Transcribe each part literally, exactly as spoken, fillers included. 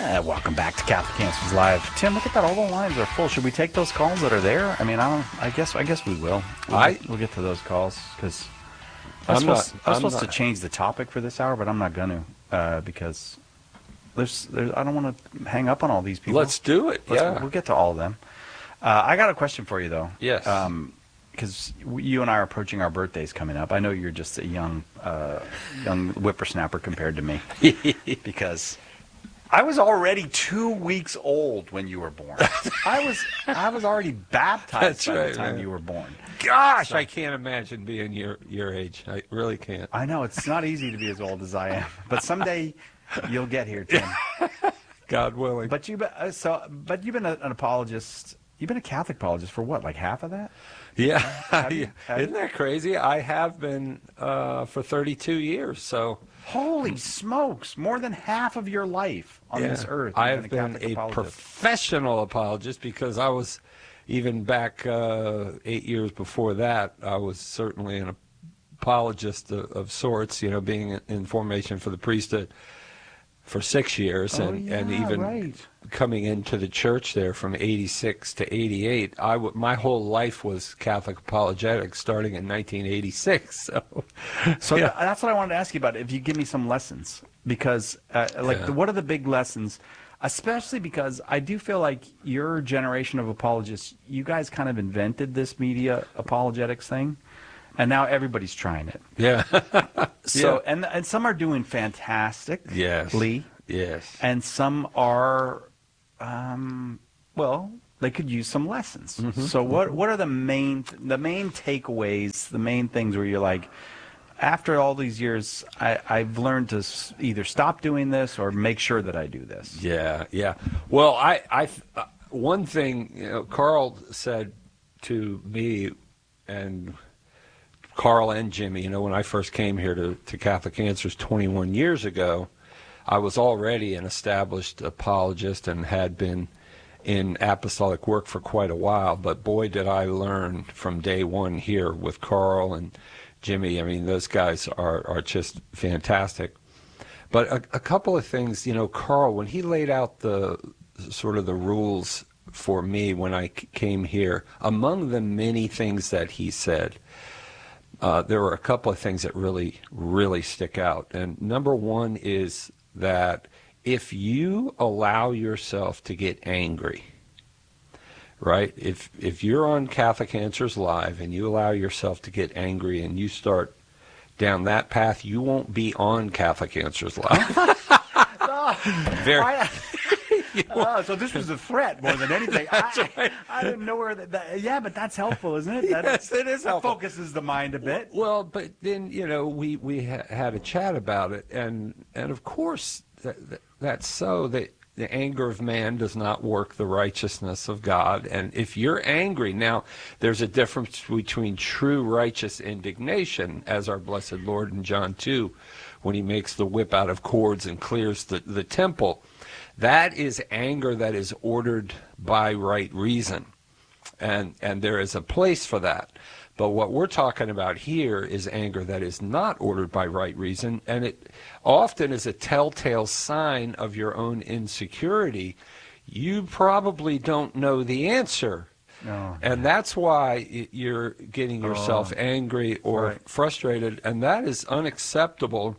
Uh, welcome back to Catholic Answers Live. Tim, look at that. All the lines are full. Should we take those calls that are there? I mean, I don't. I guess. I guess we will. We'll, I, get, we'll get to those calls because I was I'm supposed, not, I was I'm supposed not, to change the topic for this hour, but I'm not going to uh, because there's, there's. I don't want to hang up on all these people. Let's do it. Let's, yeah, we'll get to all of them. Uh, I got a question for you though. Yes. Um, because you and I are approaching our birthdays coming up. I know you're just a young, uh, young whippersnapper compared to me, because I was already two weeks old when you were born. I was, I was already baptized That's by right, the time man. you were born. Gosh, So- I can't imagine being your your age. I really can't. I know it's not easy to be as old as I am, but someday you'll get here, Tim. God willing. But you've been, uh, so, but you've been a, an apologist. You've been a Catholic apologist for what, like half of that? yeah, Have you- have isn't you? that crazy? I have been uh, for thirty-two years. So Holy smokes! More than half of your life on yeah, this earth. I you've have been a, been Catholic a apologist. professional apologist because I was even back uh, eight years before that. I was certainly an apologist of, of sorts. You know, being in formation for the priesthood for six years, Oh, and yeah, and even right. coming into the church there from eighty-six to eighty-eight. I w- my whole life was Catholic apologetics, starting in nineteen eighty-six. So, So yeah. th- that's what I wanted to ask you about. If you give me some lessons, because uh, like, Yeah. the, what are the big lessons? Especially because I do feel like your generation of apologists, you guys kind of invented this media apologetics thing, and now everybody's trying it. yeah, So Yeah. and and some are doing fantastically, yes, yes, and some are, um, well, they could use some lessons. Mm-hmm. So what what are the main the main takeaways, the main things where you're like, after all these years, I, I've learned to s- either stop doing this or make sure that I do this. yeah, yeah. Well, I, I, uh, one thing, you know, Carl said to me, and Carl and Jimmy, you know, when I first came here to, to Catholic Answers twenty-one years ago, I was already an established apologist and had been in apostolic work for quite a while. But boy, did I learn from day one here with Carl and Jimmy. I mean, those guys are, are just fantastic. But a, a couple of things, you know, Carl, when he laid out the sort of the rules for me when I c- came here, among the many things that he said, uh, there were a couple of things that really, really stick out. And number one is that if you allow yourself to get angry, right? If if you're on Catholic Answers Live and you allow yourself to get angry and you start down that path, you won't be on Catholic Answers Live. Very. I- oh, so this was a threat more than anything. That's I, right. I didn't know where that, that. Yeah, but that's helpful, isn't it? That, Yes, it is that helpful. focuses the mind a bit. Well, but then, you know, we, we ha- had a chat about it, and and of course that, that, that's so that the anger of man does not work the righteousness of God. And if you're angry, now there's a difference between true righteous indignation, as our blessed Lord in John two, when he makes the whip out of cords and clears the, the temple. That is anger that is ordered by right reason. And and there is a place for that. But what we're talking about here is anger that is not ordered by right reason, and it often is a telltale sign of your own insecurity. You probably don't know the answer. No. And that's why y- you're getting yourself Oh. angry or Right. frustrated, and that is unacceptable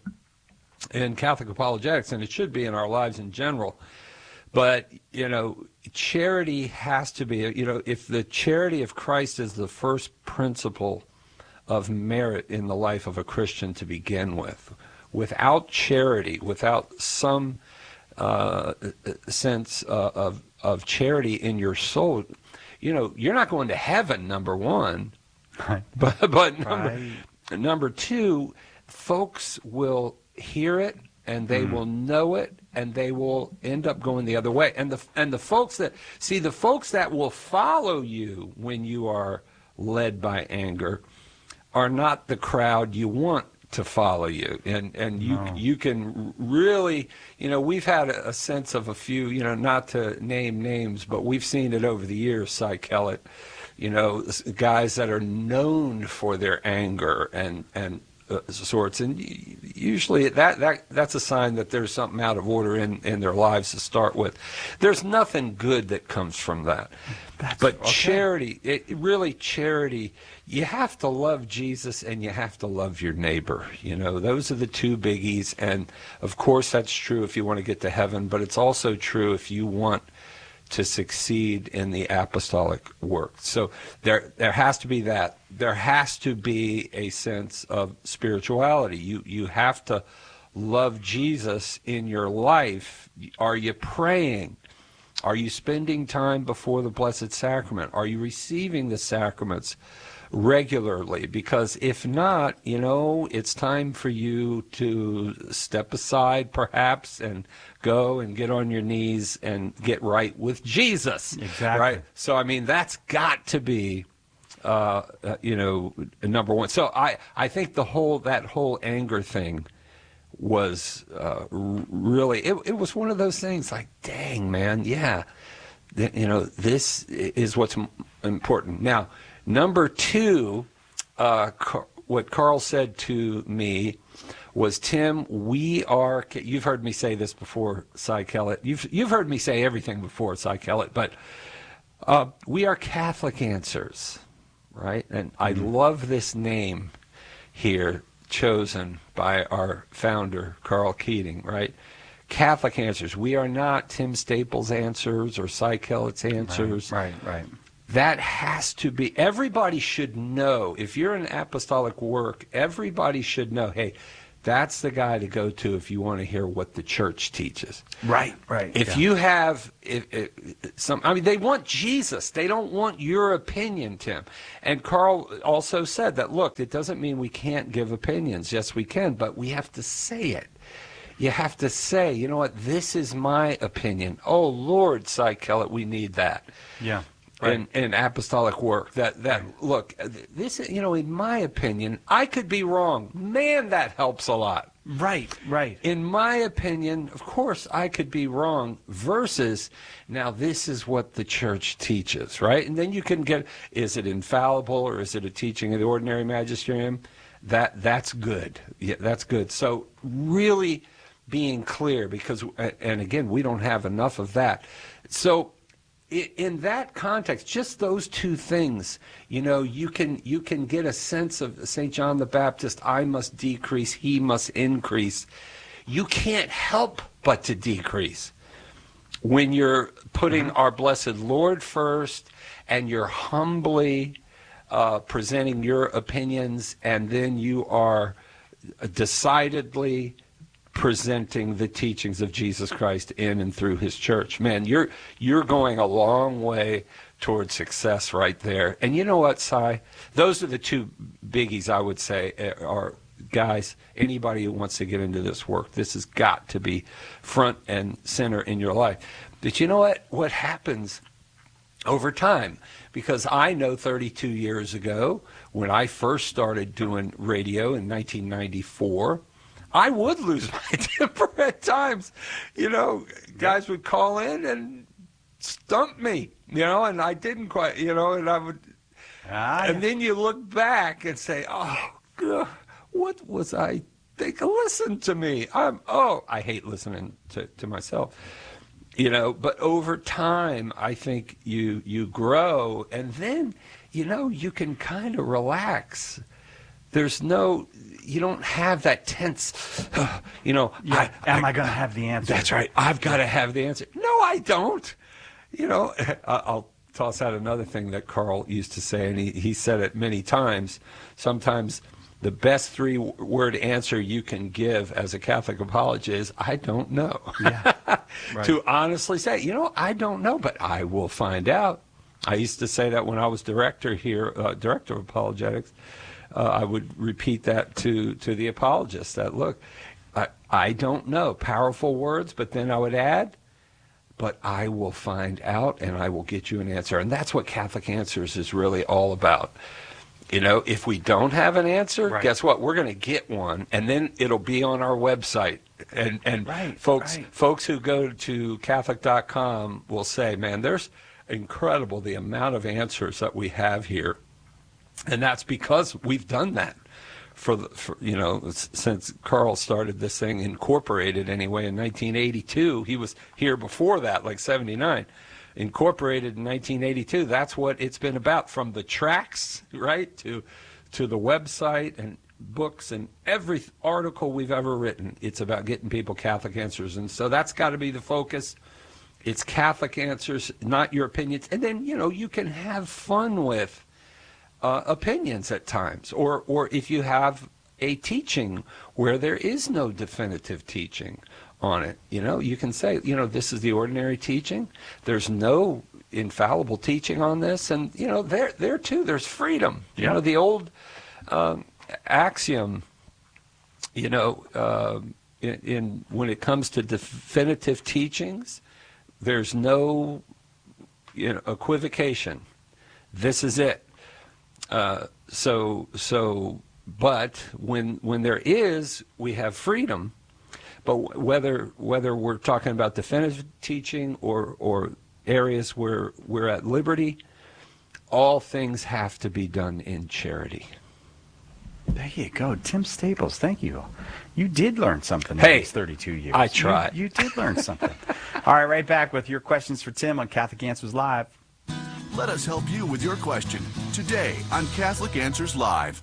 in Catholic apologetics, and it should be in our lives in general. But, you know, charity has to be, you know, if the charity of Christ is the first principle of merit in the life of a Christian to begin with, without charity, without some uh, sense uh, of, of charity in your soul, you know, you're not going to heaven, number one. Right. But, but number, Right. number two, folks will hear it and they will know it and they will end up going the other way. And the and the folks that see the folks that will follow you when you are led by anger are not the crowd you want to follow you. And and you No. you can really, you know, we've had a, a sense of a few, you know, not to name names, but we've seen it over the years, Cy Kellett, you know, s- guys that are known for their anger and and uh, sorts, and usually that, that that's a sign that there's something out of order in, in their lives to start with. There's nothing good that comes from that. That's, but okay. charity, it, really charity, you have to love Jesus and you have to love your neighbor. You know, those are the two biggies. And of course that's true if you want to get to heaven, but it's also true if you want to succeed in the apostolic work. So there there has to be that. There has to be a sense of spirituality. You you have to love Jesus in your life. Are you praying? Are you spending time before the Blessed Sacrament? Are you receiving the sacraments regularly? Because if not, you know, it's time for you to step aside perhaps and go and get on your knees and get right with Jesus. Exactly. Right? So, I mean, that's got to be, uh, uh, you know, number one. So I, I think the whole, that whole anger thing was uh, really, it, it was one of those things like, dang, man, yeah, th- you know, this is what's m- important. Now, number two, uh, Car- what Carl said to me was, Tim, we are, you've heard me say this before, Cy Kellett. You've, you've heard me say everything before, Cy Kellett, but uh, we are Catholic Answers, right? And I love this name here, chosen by our founder, Carl Keating, right? Catholic Answers. We are not Tim Staples' Answers or Cy Kellett's Answers. Right, right, right. That has to be, everybody should know, if you're in apostolic work, everybody should know, hey, that's the guy to go to if you want to hear what the church teaches. Right, right. If yeah. you have if, if, some, I mean, they want Jesus. They don't want your opinion, Tim. And Carl also said that, look, it doesn't mean we can't give opinions. Yes, we can, but we have to say it. You have to say, you know what, this is my opinion. Oh, Lord, Cy Kellett, we need that. Yeah. Right. In, in apostolic work, that that Right. look, this, you know, in my opinion, I could be wrong. Man, that helps a lot. Right, right. In my opinion, of course, I could be wrong. Versus, now this is what the church teaches, right? And then you can get, is it infallible or is it a teaching of the ordinary magisterium? That that's good. Yeah, that's good. So really being clear, because, and again, we don't have enough of that. So in that context, just those two things, you know, you can you can get a sense of Saint John the Baptist, I must decrease, he must increase. You can't help but to decrease when you're putting mm-hmm. our blessed Lord first and you're humbly uh, presenting your opinions, and then you are decidedly presenting the teachings of Jesus Christ in and through his church. Man, you're you're going a long way towards success right there. And you know what, Cy? Those are the two biggies I would say are, guys, anybody who wants to get into this work, this has got to be front and center in your life. But you know what? What happens over time? Because I know thirty-two years ago, when I first started doing radio in nineteen ninety-four, I would lose my temper at times. You know, guys would call in and stump me, you know, and I didn't quite, you know, and I would, ah, and yeah. then you look back and say, oh, God, what was I thinking? Listen to me. I'm, oh, I hate listening to, to myself, you know, but over time, I think you, you grow, and then, you know, you can kind of relax. There's no, you don't have that tense, uh, you know. Yeah. I, Am I, I going to have the answer? That's right. I've got to have the answer. No, I don't. You know, I'll toss out another thing that Carl used to say, and he, he said it many times. Sometimes the best three-word answer you can give as a Catholic apologist is, I don't know. Yeah. Right. To honestly say, you know, I don't know, but I will find out. I used to say that when I was director here, uh, director of apologetics. Uh, I would repeat that to, to the apologists, that, look, I, I don't know. Powerful words, but then I would add, but I will find out and I will get you an answer. And that's what Catholic Answers is really all about. You know, if we don't have an answer, right. guess what? We're going to get one, and then it'll be on our website. And, and right, folks, right. folks who go to Catholic dot com will say, man, there's incredible the amount of answers that we have here. And that's because we've done that for, the, for you know, since Carl started this thing, incorporated anyway, in nineteen eighty-two. He was here before that, like seventy-nine. Incorporated in nineteen eighty-two. That's what it's been about, from the tracks, right, to to the website and books and every article we've ever written. It's about getting people Catholic answers, and so that's got to be the focus. It's Catholic answers, not your opinions. And then, you know, you can have fun with uh, opinions at times, or or if you have a teaching where there is no definitive teaching on it, you know, you can say, you know, this is the ordinary teaching. There's no infallible teaching on this, and you know, there there too, there's freedom. You Yeah. know, the old um, axiom, you know, uh, in, in when it comes to definitive teachings, there's no, you know, equivocation. This is it. Uh, so so, but when when there is, we have freedom. But whether whether we're talking about definitive teaching or or areas where we're at liberty, all things have to be done in charity. There you go, Tim Staples. Thank you. You did learn something Hey, in these thirty-two years. I tried. You, you did learn something. All right, right back with your questions for Tim on Catholic Answers Live. Let us help you with your question today on Catholic Answers Live.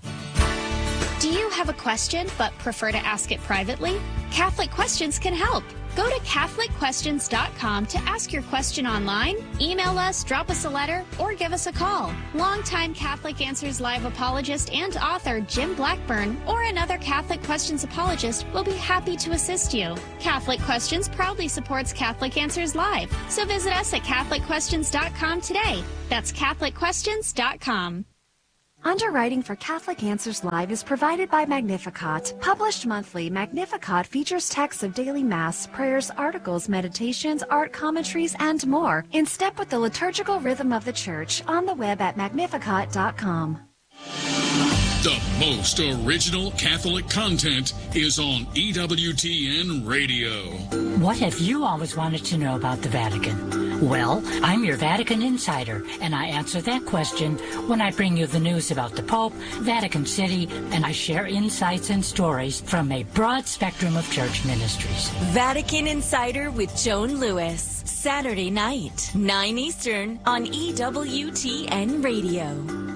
Do you have a question but prefer to ask it privately? Catholic Questions can help. Go to Catholic Questions dot com to ask your question online, email us, drop us a letter, or give us a call. Longtime Catholic Answers Live apologist and author Jim Blackburn or another Catholic Questions apologist will be happy to assist you. Catholic Questions proudly supports Catholic Answers Live, so visit us at Catholic Questions dot com today. That's Catholic Questions dot com. Underwriting for Catholic Answers Live is provided by Magnificat. Published monthly, Magnificat features texts of daily Mass, prayers, articles, meditations, art commentaries, and more, in step with the liturgical rhythm of the Church, on the web at Magnificat dot com. The most original Catholic content is on E W T N Radio. What have you always wanted to know about the Vatican? Well, I'm your Vatican insider, and I answer that question when I bring you the news about the Pope, Vatican City, and I share insights and stories from a broad spectrum of church ministries. Vatican Insider with Joan Lewis, Saturday night, nine Eastern on E W T N Radio.